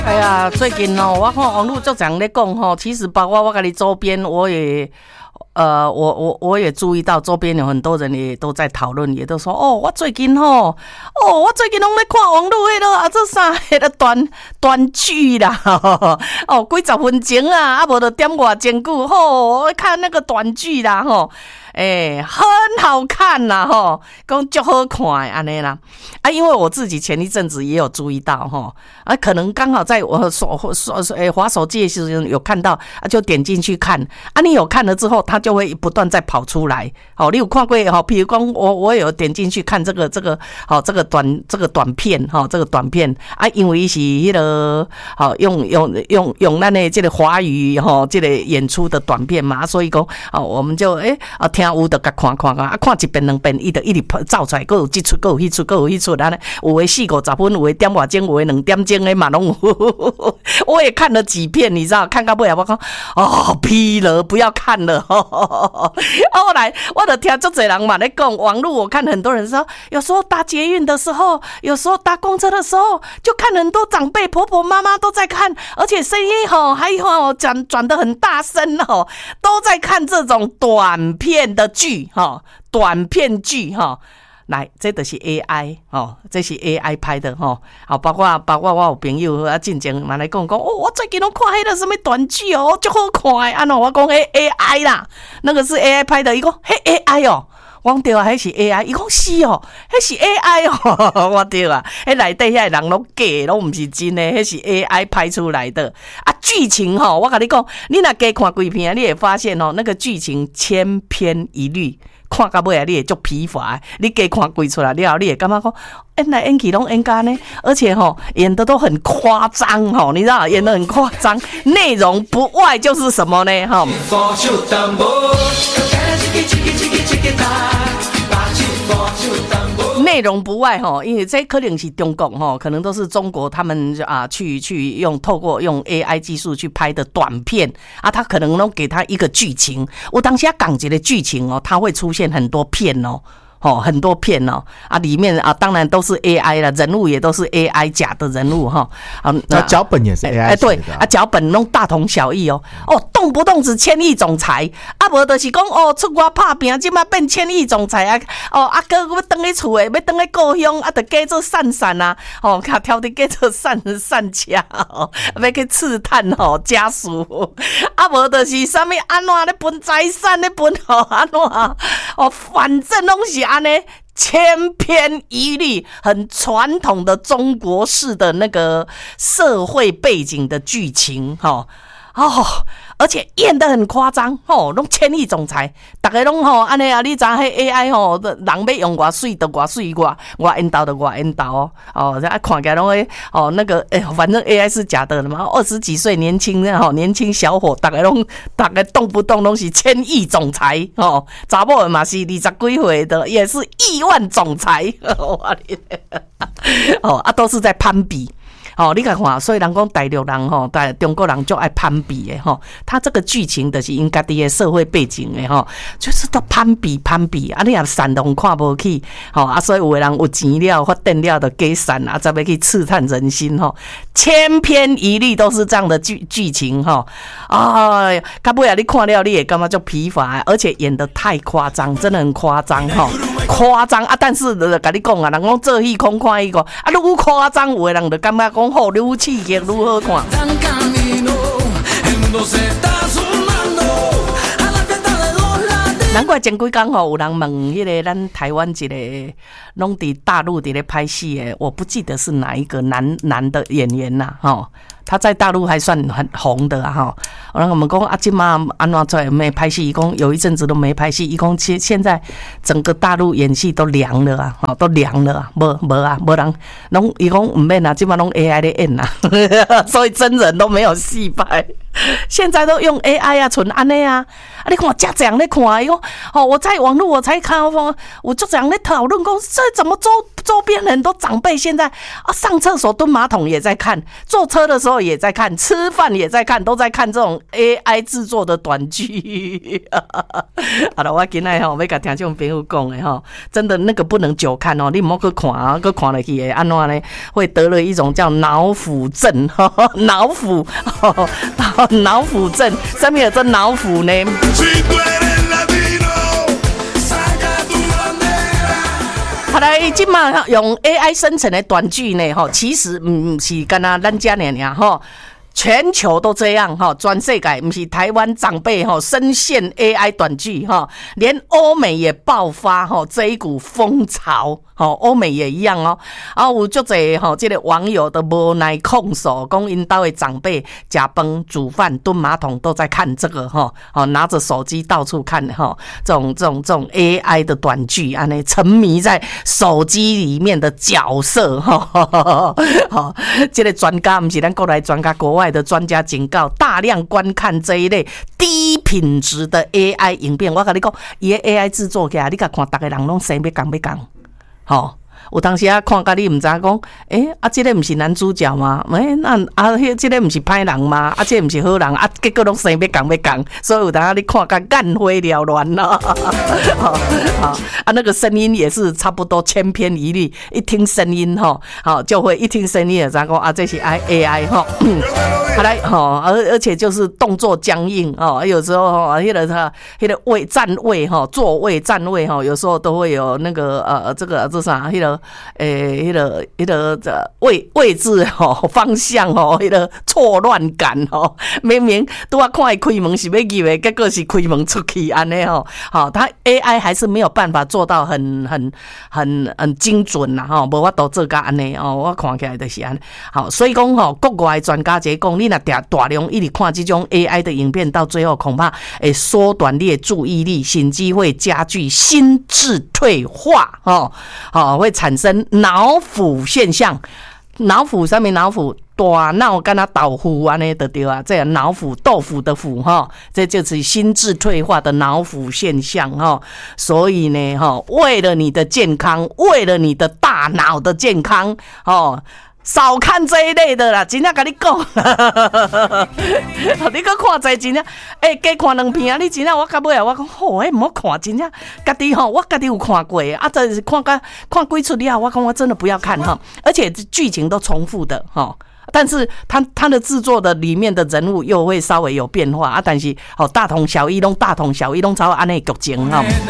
哎呀，最近哦，我看网络就讲在讲吼，其实包括我跟你周边，我也我也注意到周边有很多人也都在讨论，也都说哦，我最近拢在看网络迄个啊，这啥迄个短剧啦，哦，几十分钟啊，无就点外钟久，我看那个短剧啦，很好看啦，讲足好看的安尼啦。啊，因为我自己前一阵子也有注意到可能刚好在我滑手机的时候有看到啊，就点进去看啊。你有看了之后，它就会不断再跑出来。你有看过比如讲我有点进去看这个短片这个短片啊，因为是迄个用咱的这个华语这个演出的短片嘛，所以讲我们就听有就甲看啊，看一遍两遍，伊就一直走出来，各有这出，各有迄出，各有迄出，安尼有的4-50分，有的点外钟，有的2点钟的嘛拢有。我也看了几片，你知道，看到尾我讲疲了，不要看了。后来我就听足侪人嘛在讲，网络我看很多人说，有时候搭捷运的时候，有时候搭公车的时候，就看很多长辈婆婆妈妈都在看，而且声音还转得很大声都在看这种短片的剧短片剧来，这就是 AI 这是 AI 拍的包括我有朋友进前嘛来讲我最近都看迄个什么短剧足好看的，我讲AI 啦，那个是 AI 拍的，伊讲AI 我讲对啊，迄是 AI， 伊讲是迄是 AI 我对啊，迄内底遐人拢假，拢毋是真的，迄是 AI 拍出来的啊。剧情我跟你讲，你若加看几片，你会发现那个剧情千篇一律。看到尾你会足疲乏，你加看几出来了，你会感觉讲演来演去拢演假呢，而且演的都很夸张你知道，演的很夸张，内容不外就是什么呢内容不外因为这可能是中国可能都是中国他们去透过用 AI 技术去拍的短片啊，他可能都给他一个剧情，我当下讲一个剧情它会出现很多片很多片里面当然都是 AI 了，人物也都是 AI 假的人物那脚本也是 AI 对脚本拢大同小异动不动是千亿总裁无就是讲出国打拼，即马变千亿总裁哥要回去厝诶，要回去故乡就加做散甲挑的加做散车要去刺探家属无就是啥物安怎咧分财产咧分安怎反正拢是安尼千篇一律，很传统的中国式的那个社会背景的剧情而且演得很夸张拢千亿总裁，大家拢安尼你知迄 AI 人要用偌水就偌水，偌引导就偌引导看起来拢会那个反正 AI 是假的嘛，20几岁年轻小伙，大家动不动拢是千亿总裁查某的嘛是20几岁的也是亿万总裁都是在攀比你看看，所以人讲大陆人中国人就爱攀比的他这个剧情就是因家己的社会背景的就是都攀比你也善良看不起所以有的人有钱了发展了就加善再要去刺探人心千篇一律都是这样的剧情到尾你看了你也感觉就疲乏，而且演得太夸张，真的很夸张夸张但是就跟你讲人讲做戏空看伊个愈夸张，有的人就感觉讲好愈刺激愈好看。难怪前几天有人问迄个咱台湾一个拢伫大陆伫咧拍戏的，我不记得是哪一个男的演员啦他在大陆还算很红的我们讲现在安怎做没拍戏，伊讲有一阵子都没拍戏，伊讲现在整个大陆演戏都凉了都凉了没人拢伊讲唔免现在拢 AI 咧演所以真人都没有戏拍现在都用 AI 啊，纯安尼啊。啊，你看家长在看，伊讲，我在网络我才看，我就这样在讨论讲，这怎么周边很多长辈现在啊，上厕所蹲马桶也在看，坐车的时候也在看，吃饭也在看，都在看这种 AI 制作的短剧。好了，我今天要跟听众朋友讲的真的那个不能久看你不要去看啊，去看下去会安怎呢？会得了一种叫脑腐症，脑腐症，什么叫做脑腐呢？后来今嘛用 AI 生成的短剧呢，其实不是干那咱家尔全球都这样全世界不是台湾长辈深陷 AI 短剧连欧美也爆发这一股风潮。欧美也一样有很多这个网友都无奈控诉，讲因家的长辈吃饭、煮饭、蹲马桶都在看这个拿着手机到处看这种 AI 的短剧，沉迷在手机里面的角色这个专家不是咱国内专家，国外的专家警告，大量观看这一类低品质的 AI 影片，我跟你讲，伊的 AI 制作起来，你甲看，大家人拢生要讲。有当时看到你不知道讲，这个不是男主角吗？这个不是歹人吗？这个不是好人啊？结果拢生要讲，所以有当时你看个眼花缭乱啦。那个声音也是差不多千篇一律，一听声音就会一听声音就知道讲这是 AI 好来而且就是动作僵硬有时候那个位站位座位站位有时候都会有那个这啥那个位置方向那个错乱感明明都要看开门是要入的，结果是开门出去安尼他 AI 还是没有办法做到很精准啦无法度做到安尼我看起来就是安尼所以讲国外的专家在讲，你若大量一直看这种 AI 的影片，到最后恐怕会缩短你的注意力，甚至会加剧心智退化会产生脑腐现象。脑腐什么脑腐？大脑跟他豆腐安尼就对啊，这样脑腐豆腐的腐这就是心智退化的脑腐现象所以呢为了你的健康，为了你的大脑的健康少看这一类的啦，真正跟你讲，你搁看这真正，加看两片你真正我到尾我讲好，唔好看，真正家己我家己有看过真是看几出了，我讲我真的不要看而且剧情都重复的但是他的制作的里面的人物又会稍微有变化但是大同小异，拢朝安尼剧情